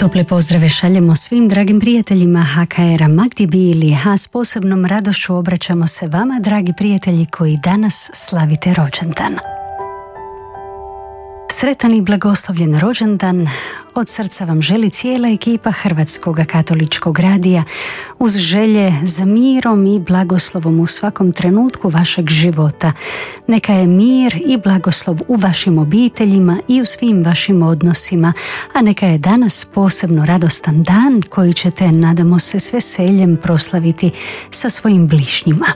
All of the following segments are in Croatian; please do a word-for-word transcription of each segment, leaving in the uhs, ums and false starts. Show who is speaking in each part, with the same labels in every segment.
Speaker 1: Tople pozdrave šaljemo svim dragim prijateljima ha ka era Magdi Bili, a s posebnom radošću obraćamo se vama, dragi prijatelji koji danas slavite rođendan. Sretan i blagoslovljen rođendan od srca vam želi cijela ekipa Hrvatskog katoličkog radija uz želje za mirom i blagoslovom u svakom trenutku vašeg života. Neka je mir i blagoslov u vašim obiteljima i u svim vašim odnosima, a neka je danas posebno radostan dan koji ćete, nadamo se, s veseljem proslaviti sa svojim bližnjima.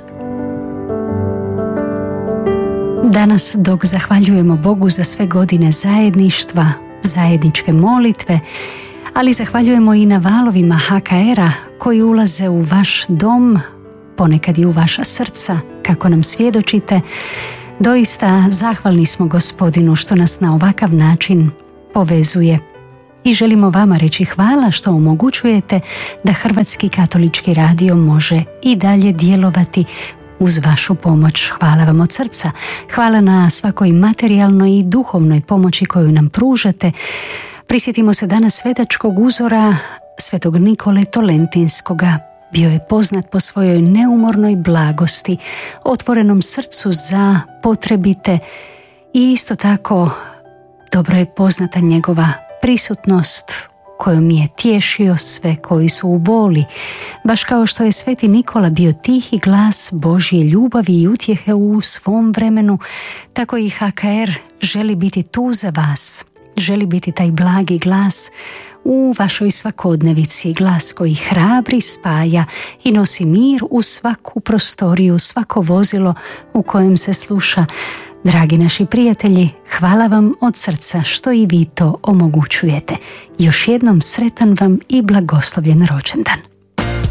Speaker 1: Danas, dok zahvaljujemo Bogu za sve godine zajedništva, zajedničke molitve, ali zahvaljujemo i na valovima ha ka era koji ulaze u vaš dom, ponekad i u vaša srca, kako nam svjedočite, doista zahvalni smo Gospodinu što nas na ovakav način povezuje. I želimo vama reći hvala što omogućujete da Hrvatski katolički radio može i dalje djelovati uz vašu pomoć. Hvala vam od srca. Hvala na svakoj materijalnoj i duhovnoj pomoći koju nam pružate. Prisjetimo se danas svetačkog uzora svetog Nikole Tolentinskoga. Bio je poznat po svojoj neumornoj blagosti, otvorenom srcu za potrebite i isto tako dobro je poznata njegova prisutnost kojom je tješio sve koji su u boli. Baš kao što je sveti Nikola bio tihi glas Božje ljubavi i utjehe u svom vremenu, tako i ha ka er želi biti tu za vas. Želi biti taj blagi glas u vašoj svakodnevici, glas koji hrabri, spaja i nosi mir u svaku prostoriju, svako vozilo u kojem se sluša. Dragi naši prijatelji, hvala vam od srca što i vi to omogućujete. Još jednom sretan vam i blagoslovljen rođendan.